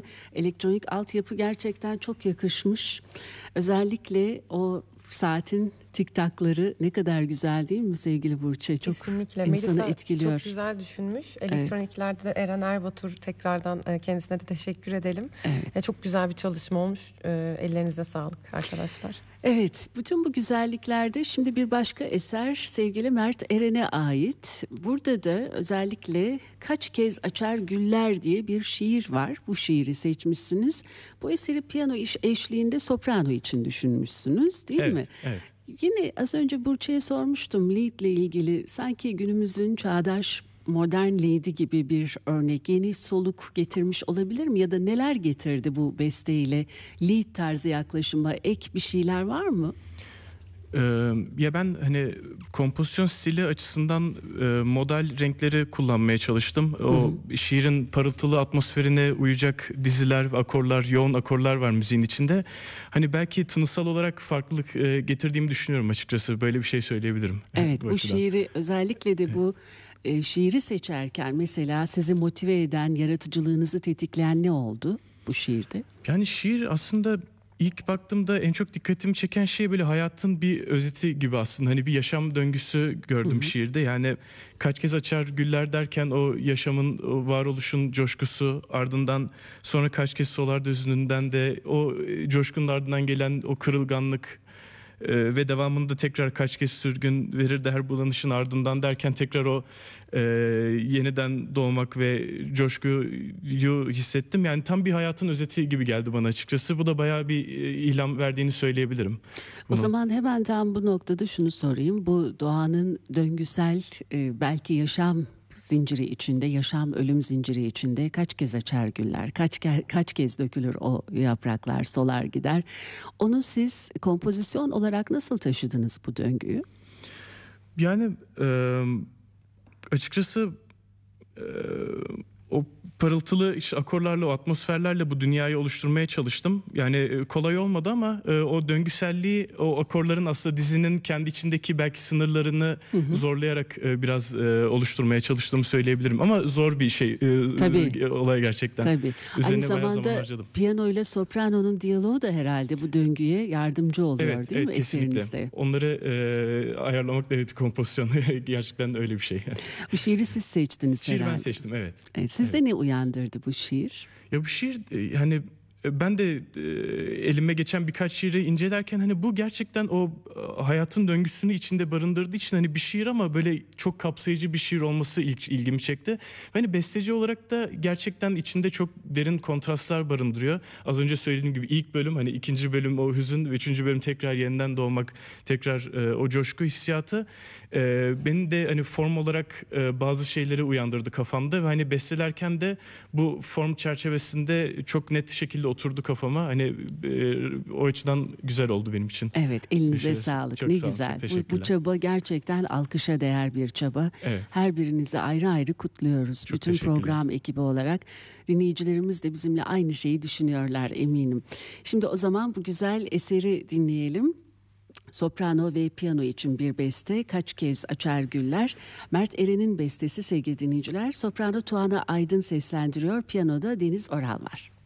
elektronik altyapı gerçekten çok yakışmış. Özellikle o saatin tiktakları ne kadar güzel değil mi sevgili Burçe? Çok Kesinlikle. insanı Melisa etkiliyor. çok güzel düşünmüş. Elektroniklerde de Eren Erbatur, tekrardan kendisine de teşekkür edelim. Evet. Çok güzel bir çalışma olmuş. Ellerinize sağlık arkadaşlar. Evet, bütün bu güzelliklerde şimdi bir başka eser sevgili Mert Eren'e ait. Burada da özellikle Kaç Kez Açar Güller diye bir şiir var. Bu şiiri seçmişsiniz. Bu eseri piyano eşliğinde soprano için düşünmüşsünüz, değil mi? Evet. Yine az önce Burçe'ye sormuştum lead ile ilgili. Sanki günümüzün çağdaş modern lead'i gibi bir örnek, yeni soluk getirmiş olabilir mi? Ya da neler getirdi bu besteyle lead tarzı yaklaşıma, ek bir şeyler var mı? Ya ben hani kompozisyon stili açısından modal renkleri kullanmaya çalıştım. O şiirin parıltılı atmosferine uyacak diziler, akorlar, yoğun akorlar var müziğin içinde. Hani belki tınısal olarak farklılık getirdiğimi düşünüyorum açıkçası. Böyle bir şey söyleyebilirim. Evet, bu şiiri özellikle de bu şiiri seçerken mesela sizi motive eden, yaratıcılığınızı tetikleyen ne oldu bu şiirde? Yani şiir aslında İlk baktığımda en çok dikkatimi çeken şey böyle hayatın bir özeti gibi aslında. Hani bir yaşam döngüsü gördüm şiirde. Yani kaç kez açar güller derken o yaşamın, o varoluşun coşkusu, ardından sonra kaç kez solar hüznünden de o coşkunun ardından gelen o kırılganlık ve devamında tekrar kaç kez sürgün verir de her bulanışın ardından derken tekrar o yeniden doğmak ve coşkuyu hissettim. Yani tam bir hayatın özeti gibi geldi bana açıkçası. Bu da bayağı bir ilham verdiğini söyleyebilirim. O zaman hemen tam bu noktada şunu sorayım. Bu doğanın döngüsel belki yaşam zinciri içinde, yaşam ölüm zinciri içinde kaç kez açar güller, kaç kez dökülür o yapraklar, solar gider. Onu siz kompozisyon olarak nasıl taşıdınız bu döngüyü? Yani açıkçası o parıltılı işte akorlarla, o atmosferlerle bu dünyayı oluşturmaya çalıştım. Yani kolay olmadı ama o döngüselliği, o akorların aslında dizinin kendi içindeki belki sınırlarını zorlayarak biraz oluşturmaya çalıştığımı söyleyebilirim. Ama zor bir şey olay gerçekten. Tabii. Üzerine aynı zamanda piyano ile sopranonun diyaloğu da herhalde bu döngüye yardımcı oluyor, değil mi eserinizde? Onları ayarlamak da kompozisyon gerçekten öyle bir şey. Bu şiiri siz seçtiniz herhalde. Şiir ben seçtim, evet. Sizde ne uyandırdı bu şiir? Ya bu şiir hani ben de elime geçen birkaç şiiri incelerken hani bu gerçekten o hayatın döngüsünü içinde barındırdığı için hani bir şiir ama böyle çok kapsayıcı bir şiir olması ilgimi çekti. Hani besteci olarak da gerçekten içinde çok derin kontrastlar barındırıyor. Az önce söylediğim gibi ilk bölüm, hani ikinci bölüm o hüzün ve üçüncü bölüm tekrar yeniden doğmak, tekrar o coşku hissiyatı beni de hani form olarak bazı şeyleri uyandırdı kafamda ve hani bestelerken de bu form çerçevesinde çok net şekilde oturdu kafama. Hani o açıdan güzel oldu benim için. Evet, elinize sağlık. Çok ne sağ olun, güzel. çok Bu çaba gerçekten alkışa değer bir çaba. Evet. Her birinizi ayrı ayrı kutluyoruz. Çok bütün program ekibi olarak. Dinleyicilerimiz de bizimle aynı şeyi düşünüyorlar eminim. Şimdi o zaman bu güzel eseri dinleyelim. Soprano ve piyano için bir beste, Kaç Kez Açar Güller. Mert Eren'in bestesi sevgili dinleyiciler. Soprano Tuana Aydın seslendiriyor. Piyanoda Deniz Oral var.